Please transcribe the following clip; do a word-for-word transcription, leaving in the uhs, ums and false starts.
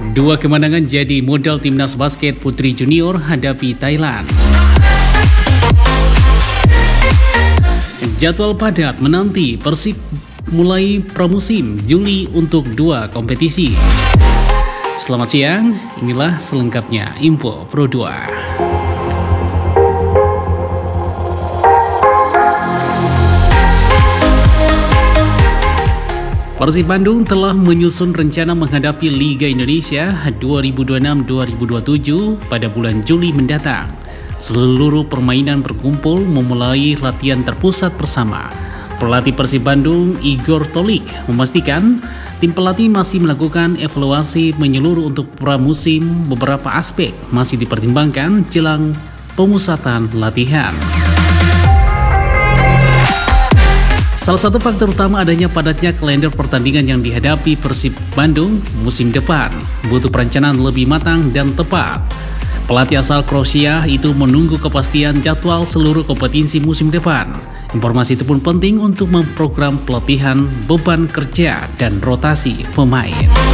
Dua kemenangan jadi modal timnas basket putri junior hadapi Thailand. Jadwal padat menanti Persib mulai pramusim Juli untuk dua kompetisi. Selamat siang, inilah selengkapnya Info Pro dua. Persib Bandung telah menyusun rencana menghadapi Liga Indonesia dua ribu dua puluh enam dua ribu dua puluh tujuh pada bulan Juli mendatang. Seluruh permainan berkumpul memulai latihan terpusat bersama. Pelatih Persib Bandung, Igor Tolik, memastikan tim pelatih masih melakukan evaluasi menyeluruh untuk pramusim. Beberapa aspek masih dipertimbangkan jelang pemusatan latihan. Salah satu faktor utama adanya padatnya kalender pertandingan yang dihadapi Persib Bandung musim depan. Butuh perencanaan lebih matang dan tepat. Pelatih asal Kroasia itu menunggu kepastian jadwal seluruh kompetisi musim depan. Informasi itu pun penting untuk memprogram pelatihan, beban kerja, dan rotasi pemain.